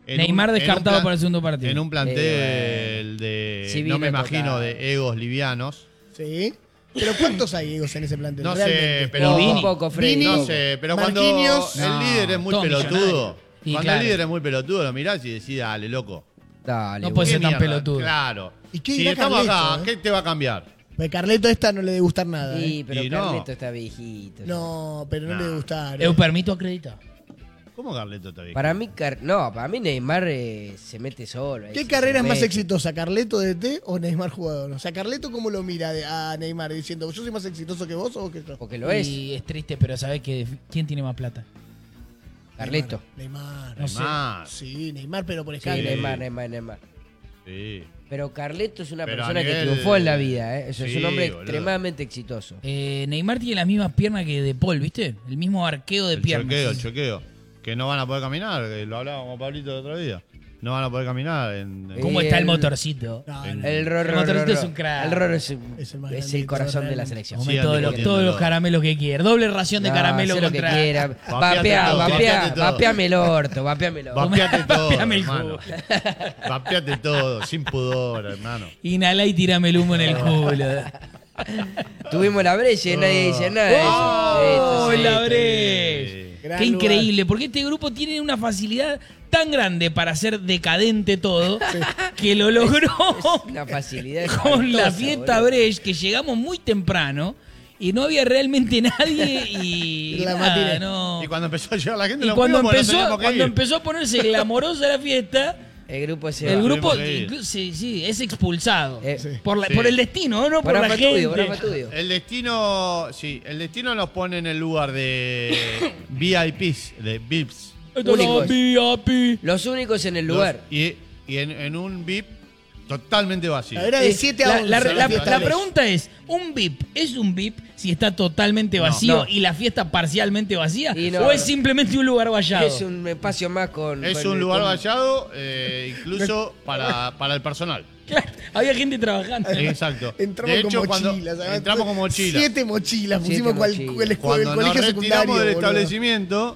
Neymar descartado para el segundo partido. En un plantel de... Sí, no me vino imagino tocado. de egos livianos. Sí. Pero ¿cuántos hay egos en ese plantel? No realmente? sé, pero... Un poco, Freddy. Vini. No sé, pero cuando Marquinhos. el líder es muy todo pelotudo... millonario. Y Cuando claro. el líder es muy pelotudo, lo mirás y decís, dale, loco. Dale, No puede ¿Qué ser tan mierda? pelotudo. Claro. ¿Y qué si dirá estamos Carleto, acá, ¿qué te va a cambiar? Porque Carleto a esta no le debe gustar nada. Sí, pero Y no. Carleto está viejito. No, pero no Nah. le debe gustar. Eu permito acreditar. ¿Cómo Carleto está bien? Para mí, para mí Neymar se mete solo. ¿Qué se carrera es más mete. exitosa, Carleto de T o Neymar jugador? O sea, Carleto cómo lo mira a Neymar diciendo, ¿yo soy más exitoso que vos o que yo? Porque lo es. Y es triste, pero ¿sabés quién tiene más plata? Carleto. Neymar. No sé. Neymar. Sí, Neymar, pero por Sí, escándalo. Neymar. Sí. Pero Carleto es una Pero persona a que nivel- triunfó en la vida, ¿eh? Eso es Sí, un hombre boludo. extremadamente exitoso. Neymar tiene las mismas piernas que De Paul, ¿viste? El mismo arqueo de El piernas. choqueo, el Sí. choqueo. Que no van a poder caminar, que lo hablábamos con Pablito el otro día. No van a poder caminar. ¿Cómo está el motorcito? No, El- no, El Rorro. El motorcito es un crack. El Rorro Es el más es grande el de corazón todo, de la realmente. selección. Come Sí, todos discutiéndolo. los caramelos que quiera. Doble ración de No, caramelo hacé lo con que track. quiera. Vapeate todo, vapeate todo. Vapeame el orto, vapeame el orto. Vapeate todo, Vapeame el hermano. Vapeate todo, sin pudor, hermano. Inhala y tirame el humo en el culo. Tuvimos la brecha y nadie dice nada de eso. ¡Oh, Esto sí, la esto brecha! Gran Qué lugar. increíble, porque este grupo tiene una facilidad tan grande para ser decadente todo, que lo logró Una facilidad con la espantosa, fiesta boludo. Brecht, que llegamos muy temprano y no había realmente nadie y La nada, matiné. no. Y cuando empezó a llegar la gente, Y nos cuando fuimos porque nos empezó, teníamos que cuando ir. empezó a ponerse glamorosa la fiesta, El grupo se el va. grupo Tuvimos que ir. sí, es expulsado. Sí. Por Sí. el destino, no por Para la gente. Fatudio. El destino nos pone en el lugar de VIPs, de VIPs. Esto es Únicos. VIP. Los únicos en el lugar. Y en un VIP totalmente vacío. Era de 7 a La, 11. la- la- fiesta la Brecht. pregunta es, ¿un VIP es un VIP si está totalmente vacío No. y la fiesta parcialmente vacía? Y no, ¿O es no. simplemente un lugar vallado? Es un espacio más con. Es con- un lugar con- vallado, incluso para el personal. Claro, había gente trabajando. Exacto. Entramos De hecho, con cuando mochilas. ¿sabes? entramos con mochila. 7 mochilas. Siete Pusimos mochilas. el Cuando nos colegio retiramos secundario. del boludo. establecimiento,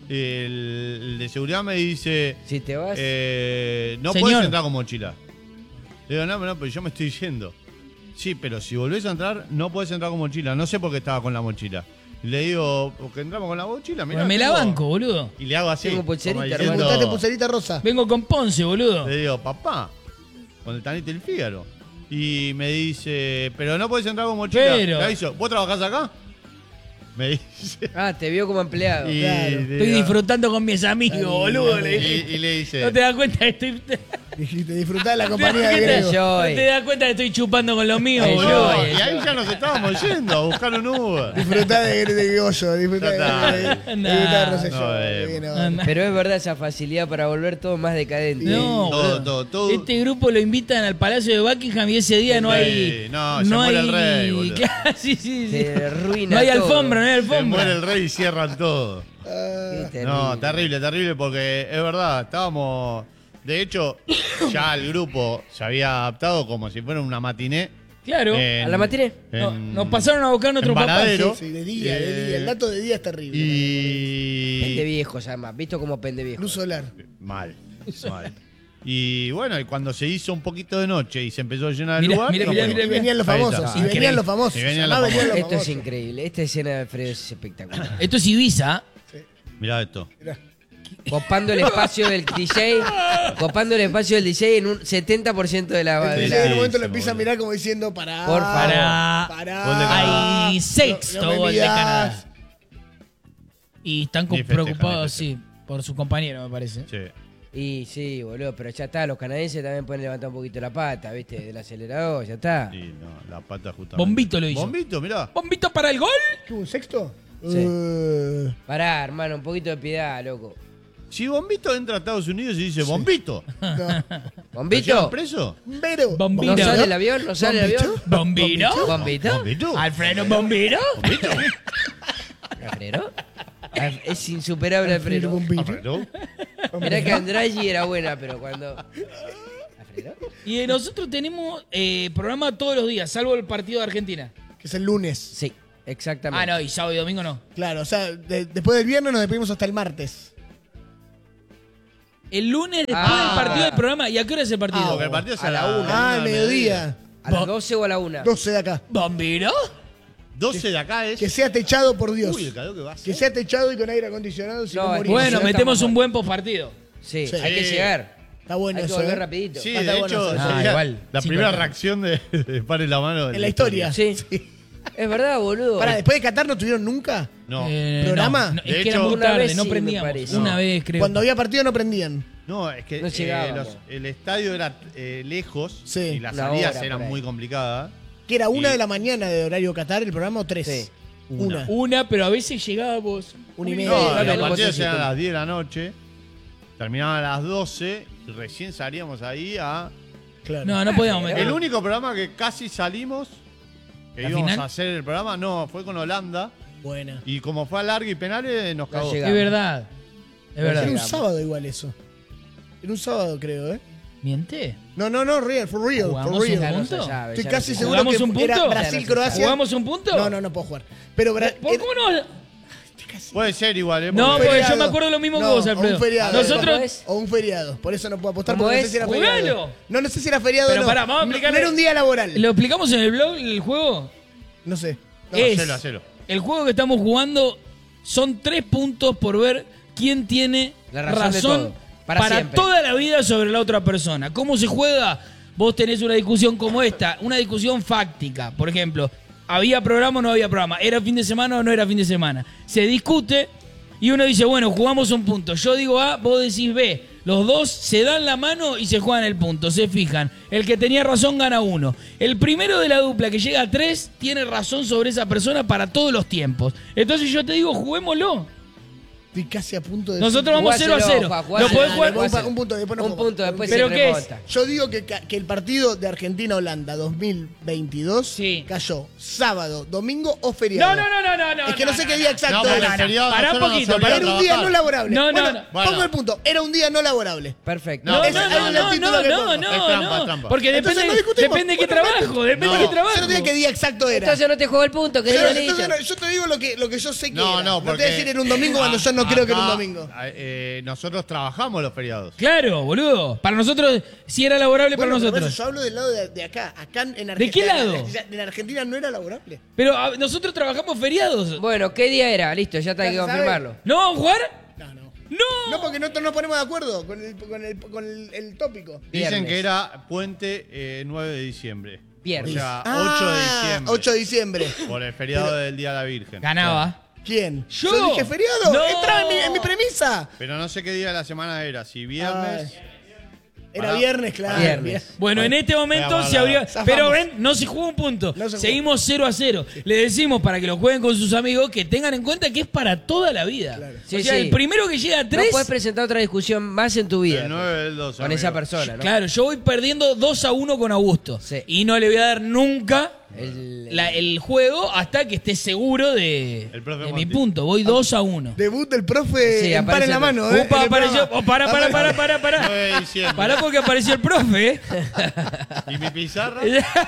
el de seguridad me dice, Si te vas. no Señor. puedes entrar con mochila. Le digo, no, pero yo me estoy yendo. Sí, pero si volvés a entrar, no podés entrar con mochila. No sé por qué estaba con la mochila. Y le digo, porque entramos con la mochila, mirá. Pues me la tengo- banco, boludo. Y le hago así. Tengo pulserita, como hermano. diciendo- Preguntaste pulserita rosa. Vengo con Ponce, boludo. Le digo, papá, con el Tanito y el Fígaro. Y me dice, pero no podés entrar con mochila. Pero- Le aviso, ¿vos trabajás acá? Me dice. Te vio como empleado. Y, Claro. le Estoy digo- disfrutando con mis amigos, boludo. y- Le dije. y le dice, ¿No te das cuenta que estoy... Dijiste, disfrutá de la ¿No compañía de te Grego. Yo, das cuenta que estoy chupando con los míos, Yo, boludo? No, y ahí ya nos estábamos yendo a buscar un Uber. Disfrutá de Goyo. Disfrutá de Nah. Rosselló. No, Bien, no. no. Pero es verdad esa facilidad para volver todo más decadente. No, Todo, boludo. todo. Este grupo lo invitan al Palacio de Buckingham y ese día no hay... Sí, no, se muere el rey, boludo. Claro, sí, sí, sí. Se arruina No hay todo. alfombra, no hay Se muere alfombra. el rey y cierran todo. Qué terrible. No, terrible, porque es verdad, estábamos... De hecho, ya el grupo se había adaptado como si fuera una matiné. Claro. ¿A la matiné? No, nos pasaron a buscar nuestro en papá. Varadero. Sí, de día. El dato de día es terrible. Pende Y... viejo se llama. Visto como pende viejo. Luz solar. Mal. Y bueno, y cuando se hizo un poquito de noche y se empezó a llenar el Mirá, lugar... mirá, nos mirá, fuimos. Y venían los Ahí famosos. está. Y venían los famosos. Y venían Además, los venían los Esto es famosos. increíble. Esta escena de Alfredo es espectacular. Esto es Ibiza. Mirá esto. Mirá. Copando el espacio del DJ. Copando el espacio del DJ en un 70% de la. El de DJ la- en un momento lo Sí, empieza a boludo. mirar como diciendo, pará. Por favor. Pará. Gol de Canadá. Hay sexto No me gol de mirás. Canadá. Y están Ni festeja, preocupados, ni sí, por su compañero, me parece. Sí. Y sí, boludo, pero ya está. Los canadienses también pueden levantar un poquito la pata, ¿viste? Del acelerador, ya está. Y no, la pata justamente. Bombito lo hizo. Bombito, mirá. ¿Bombito para el gol? ¿Qué hubo, un sexto? Sí. Pará, hermano, un poquito de piedad, loco. Si Bombito entra a Estados Unidos y dice, Bombito, No. ¿lo llevan ¿Bombito? preso? Vero. Bombito. ¿No sale el avión? ¿No sale el avión? ¿Bombino? ¿Bombito? ¿Bombito? ¿Alfredo Bombino? ¿Bombito? ¿Alfredo? Es insuperable Alfredo. Bombito. ¿Alfredo? Mirá que Andraggi era buena, pero cuando. ¿Alfredo? Y nosotros tenemos programa todos los días, salvo el partido de Argentina. Que es el lunes. Sí, exactamente. Ah, no, y sábado y domingo no. Claro, o sea, después del viernes nos despedimos hasta el martes. El lunes después del partido del programa. ¿Y a qué hora es el partido? Porque el partido es a la una. Ah, al del mediodía. ¿A las 12 o a la 1? 12 de acá. ¿Bombero? 12 de acá es. Que sea techado, por Dios. Uy, el calor que va a Que hacer. sea techado y con aire acondicionado. Si No, no, es morimos. Bueno, no metemos estamos un buen postpartido. Sí, Sí. hay que llegar. Está bueno Hay que eso. volver ¿eh? rapidito. Sí, Está de bueno hecho, eso. Ah, sería igual. la Sí, primera claro. reacción de Pare la Mano. En la historia. Sí. Es verdad, boludo. Para, después de Qatar no tuvieron nunca. No. ¿Programa? No, es De que era hecho, muy una tarde, vez no sí, me prendíamos. parece. Una No. vez, creo. Cuando había partido no prendían. No, es que No llegábamos. el estadio era lejos Sí. y las Una salidas hora eran por ahí. muy complicadas. Que era 1 Y- de la mañana de horario Qatar el programa o 3. Sí. Una. Una, pero a veces llegábamos. Una y media. No, claro, los no partidos sé si eran a con- las 10 de la noche, terminaban a las 12 y recién salíamos ahí a... Claro. No, no podíamos meter. El único programa que casi salimos, que ¿La íbamos final? a hacer el programa, no, fue con Holanda. Buena. Y como fue a larga y penales, nos No cagó. llega. Es verdad. Es Era verdad. un llegamos. sábado igual eso. Era un sábado, creo, ¿eh? ¿Miente? No, real, for real. ¿Jugamos For un real. Ya no punto? se sabe, Estoy ya casi no se seguro ¿Jugamos que un punto? era Ya no Brasil-Croacia. ¿Jugamos un punto? No puedo jugar. Pero ¿Cómo no? Puede ser igual, ¿eh? No, Porque- porque yo feriado. me acuerdo lo mismo que No, vos, o Alfredo. un feriado. Nosotros. ¿Cómo es? O un feriado. Por eso no puedo apostar ¿Cómo porque no es? sé si era ¡Jugalo! feriado. No sé si era feriado Pero o no. pará, vamos a No- explicarle- No era un día laboral. ¿Lo explicamos en el blog, el juego? No sé. No. Es hacelo, hacelo. el juego que estamos jugando son 3 puntos por ver quién tiene La razón de todo. para Para siempre. toda la vida sobre la otra persona. ¿Cómo se juega? Vos tenés una discusión como esta, una discusión fáctica. Por ejemplo, ¿había programa o no había programa? ¿Era fin de semana o no era fin de semana? Se discute y uno dice, bueno, jugamos un punto. Yo digo A, vos decís B. Los dos se dan la mano y se juegan el punto, se fijan. El que tenía razón gana 1. El primero de la dupla que llega a 3 tiene razón sobre esa persona para todos los tiempos. Entonces yo te digo, juguémoslo. Estoy casi a punto de... Nosotros vamos 0 a 0. Juá, Lo jugáselo, podés dale, jugar. jugáselo. Un punto, después no Un juego. punto, después ¿Pero se qué es? remonta. Yo digo que el partido de Argentina-Holanda 2022 Sí. cayó sábado, domingo o feriado. No. Es que no sé qué día exacto No, porque era. el feriado Pará un nosotros poquito, nos pará. obligó Era a un día trabajar. no laborable. No, bueno, no. pongo Bueno. el punto. Era un día no laborable. Perfecto. No, Ese es el título que pongo. Es trampa, es trampa. Porque Entonces depende, no discutimos. depende de qué Bueno, trabajo, depende de qué No. trabajo. Yo no te digo qué día exacto era. Entonces no te juego el punto, querido Yo, Licho. entonces yo te digo lo que yo sé que No, era. no, te porque... voy a decir era un domingo cuando yo no creo que era un acá, domingo. Nosotros trabajamos los feriados. Claro, boludo. Para nosotros, si era laborable Bueno, para pero nosotros. yo hablo del lado de acá. Acá en Argentina. ¿De qué lado? En Argentina no era laborable. Pero nosotros trabajamos feriados. Bueno, ¿qué día era? Listo, ya está, hay que Ya se sabe. confirmarlo. ¿No vamos a jugar? No. ¡No! No, porque no nos ponemos de acuerdo con el tópico. Dicen Viernes. que era puente 9 de diciembre. Viernes. O sea, 8 de diciembre. 8 de diciembre. Por el feriado del Día de la Virgen. Ganaba. ¿Quién? Yo. dije feriado. No. Entraba en mi premisa. Pero no sé qué día de la semana era. Si viernes. Era Pará. viernes, claro. Viernes. Bueno, en este momento Vamos, se habría. zafamos. Pero ven, no se jugó un punto. No se jugó. Seguimos 0 a 0. Le decimos para que lo jueguen con sus amigos que tengan en cuenta que es para toda la vida. Claro. Sí, o sea, sí. el primero que llega a No 3. puedes presentar otra discusión más en tu vida. El 9 del 2. Con esa persona, ¿no? Claro, yo voy perdiendo 2 a 1 con Augusto. Sí. Y no le voy a dar nunca El- el juego hasta que esté seguro de El profe de mi Monti. punto. Voy 2 a 1. Debut del profe Sí, en par en la aparece- mano, ¿eh? Upa, En el apareció. programa. Oh, para. 9 de diciembre. Pará porque apareció el profe, ¿eh? ¿Y mi pizarra?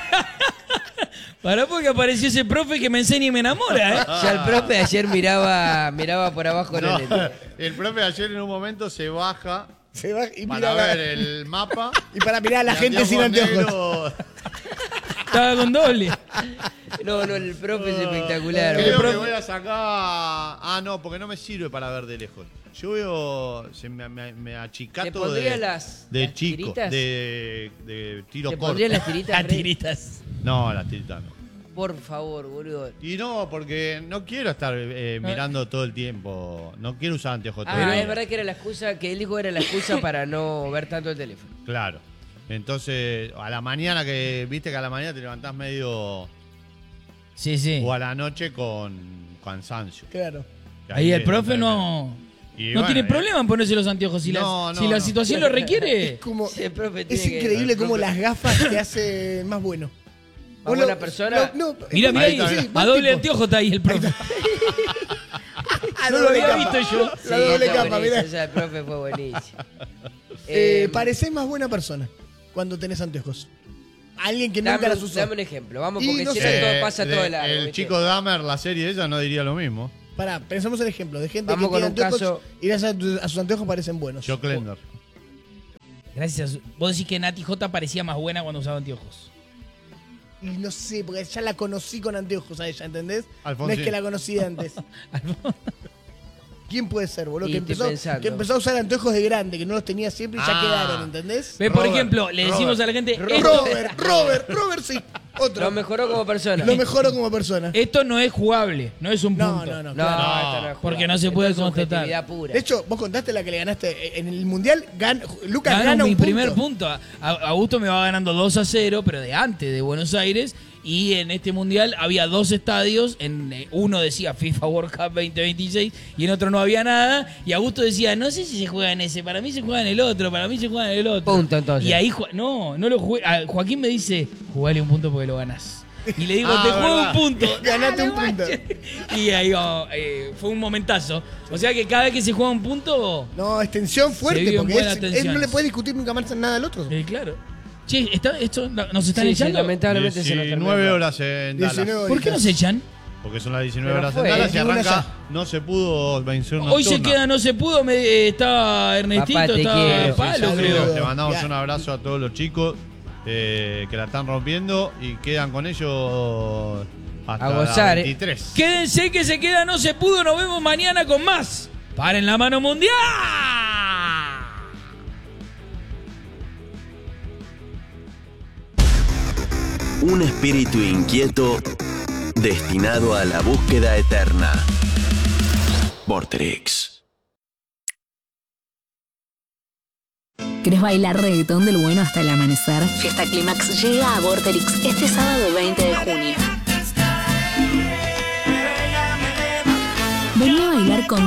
Pará porque apareció ese profe que me enseña y me enamora, ¿eh? Ya el profe ayer miraba por abajo No, en el... el profe ayer en un momento se baja Se va y para mira ver el mapa. y para mirar a la y gente sin anteojos. negros. Estaba con doble. No, el profe es espectacular. Creo boludo. que voy a sacar. Ah, no, porque no me sirve para ver de lejos. Yo veo. Me ¿Te achicato pondrías de, las chico. tiritas? De tiro ¿Te corto. pondrías las tiritas? Las Rey? tiritas. No, las tiritas no. Por favor, boludo. Y no, porque no quiero estar mirando todo el tiempo. No quiero usar anteojos todo el Ah, día. es verdad que era la excusa, que él dijo era la excusa para no ver tanto el teléfono. Claro. Entonces, a la mañana viste que a la mañana te levantás medio. Sí, sí. O a la noche con cansancio. Claro. Que Ahí el es profe tremendo. no. Y No bueno, tiene problema en ponerse los anteojos. Si, No, si la no. situación lo requiere. Es como. Sí, el profe Es tiene que- increíble el cómo profe- las gafas te hacen más bueno. ¿Más Vos buena persona? Mira, mira Ahí ahí. está, sí, A buen doble tipo. anteojo está ahí el profe. Ah, No lo doble había capa. visto yo. Sí, La doble está capa, buenísimo, mirá. esa del profe fue buenísimo. Parecés más buena persona cuando tenés anteojos. Alguien que nunca dame, las usó. dame un ejemplo, vamos, Y porque no si sé. no todo pasa todo el largo. El ¿viste? chico Dahmer, la serie ella, no diría lo mismo. Pará, pensamos en ejemplo de gente Vamos que tiene con un anteojos caso- y gracias a sus anteojos parecen buenos. Joe Klender. Gracias a vos decís que Nati J parecía más buena cuando usaba anteojos. Y no sé, porque ya la conocí con anteojos a ella, ¿entendés? Alfonsín. No es que la conocí de antes. ¿Quién puede ser, boludo? Y Que estoy pensando. empezó a usar anteojos de grande, que no los tenía siempre y ya Ah. quedaron, ¿entendés? Ve, por Robert, ejemplo, le decimos Robert. a la gente, Robert, sí. Otro. Lo mejoró como persona. Lo mejoró como persona. esto no es jugable, no es un No, punto. no, no. No, claro. esto no es Porque jugable. no se puede Esto es constatar. objetividad pura. De hecho, vos contaste la que le ganaste en el Mundial. Lucas Gano gana mi un punto. primer punto. Augusto me va ganando 2-0, pero de antes de Buenos Aires. Y en este mundial había 2 estadios. Uno decía FIFA World Cup 2026 y en otro no había nada. Y Augusto decía, no sé si se juega en ese, para mí se juega en el otro, para mí se juega en el otro. Punto, entonces. Y ahí, no lo jugué. Joaquín me dice, jugale un punto porque lo ganás. Y le digo, te juego verdad. un punto. Ganaste un punto. Y ahí fue un momentazo. O sea que cada vez que se juega un punto, No, extensión Se fuerte, viven porque buenas no tensiones. le puedes discutir nunca más nada al otro. claro. Che, esto nos están Sí, sí, echando. lamentablemente se nos 19 terminó. horas en Dallas. 19 ¿Por qué nos echan? Porque son las 19 Pero horas fue, en Dallas y ninguna arranca. ya. No se pudo vencer una Hoy se queda, no se pudo. Estaba Ernestito, Papá, te estaba quiero. Palo, Sí, creo. saludos. Le mandamos Ya. un abrazo a todos los chicos que la están rompiendo y quedan con ellos hasta A gozar, la 23. Quédense que se queda, no se pudo. Nos vemos mañana con más. Paren la mano mundial. Un espíritu inquieto destinado a la búsqueda eterna. Vorterix. ¿Querés bailar reggaetón del bueno hasta el amanecer? Fiesta Clímax llega a Vorterix este sábado 20 de junio. Vení a bailar con